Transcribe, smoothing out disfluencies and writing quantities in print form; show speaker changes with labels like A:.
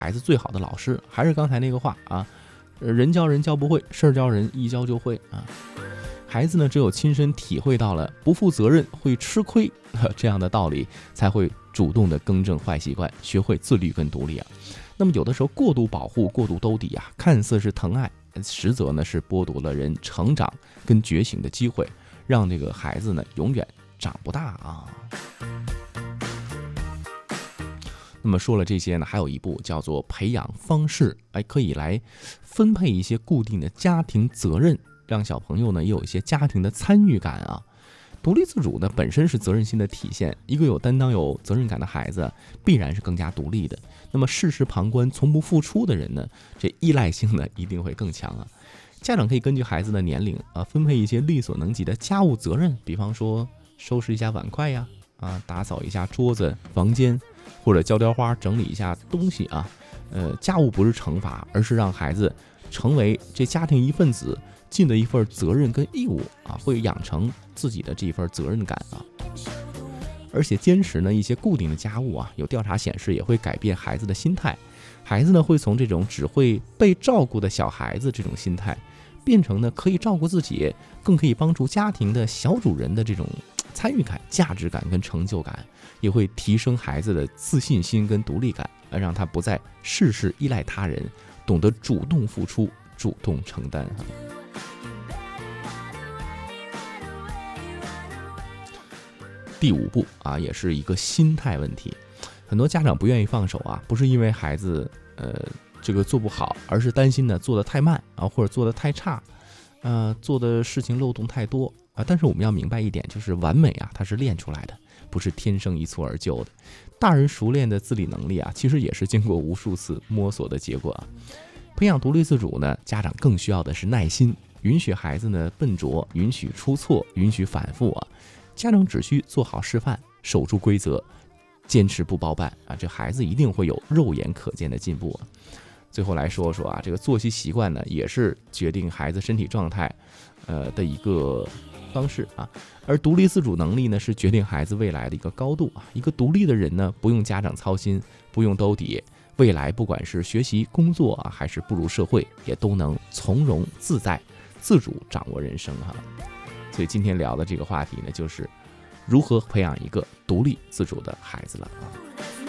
A: 孩子最好的老师。还是刚才那个话啊，人教人教不会，事儿教人一教就会啊。孩子呢，只有亲身体会到了不负责任会吃亏这样的道理，才会主动的更正坏习惯，学会自律跟独立啊。那么有的时候过度保护、过度兜底啊，看似是疼爱，实则呢是剥夺了人成长跟觉醒的机会，让这个孩子呢永远长不大啊。那么说了这些呢，还有一步叫做培养方式，可以来分配一些固定的家庭责任，让小朋友呢也有一些家庭的参与感啊。独立自主呢本身是责任心的体现，一个有担当有责任感的孩子必然是更加独立的。那么事实旁观从不付出的人呢，这依赖性呢一定会更强啊。家长可以根据孩子的年龄分配一些力所能及的家务责任，比方说收拾一下碗筷呀，打扫一下桌子房间，或者浇浇花整理一下东西啊。家务不是惩罚，而是让孩子成为这家庭一份子，尽的一份责任跟义务啊，会养成自己的这一份责任感啊。而且坚持呢一些固定的家务啊，有调查显示也会改变孩子的心态。孩子呢会从这种只会被照顾的小孩子这种心态，变成呢可以照顾自己，更可以帮助家庭的小主人的这种参与感、价值感跟成就感，也会提升孩子的自信心跟独立感，让他不再事事依赖他人，懂得主动付出、主动承担。第5步啊，也是一个心态问题。很多家长不愿意放手啊，不是因为孩子这个做不好，而是担心呢做得太慢啊，或者做得太差，做的事情漏洞太多啊。但是我们要明白一点，就是完美啊，它是练出来的，不是天生一蹴而就的。大人熟练的自理能力啊，其实也是经过无数次摸索的结果啊。培养独立自主呢，家长更需要的是耐心，允许孩子呢笨拙，允许出错，允许反复啊。家长只需做好示范，守住规则，坚持不包办啊，这孩子一定会有肉眼可见的进步啊。最后来说说啊，这个作息习惯呢，也是决定孩子身体状态的一个方式啊。而独立自主能力呢，是决定孩子未来的一个高度啊。一个独立的人呢，不用家长操心，不用兜底，未来不管是学习、工作啊，还是步入社会，也都能从容自在、自主掌握人生哈。所以今天聊的这个话题呢，就是如何培养一个独立自主的孩子了啊。